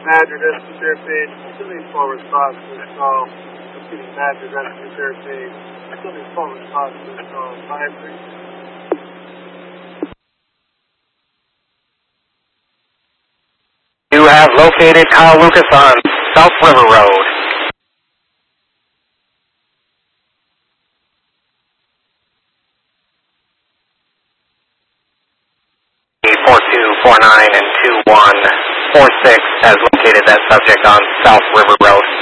Madrid Rescue Care Page. Still need full response to this call. Repeating Madrid Rescue Care Page. Still need full response to this call. 5-3. You have located Kyle Lucas on South River Road. .4249 and 2146 has located that subject on South River Road.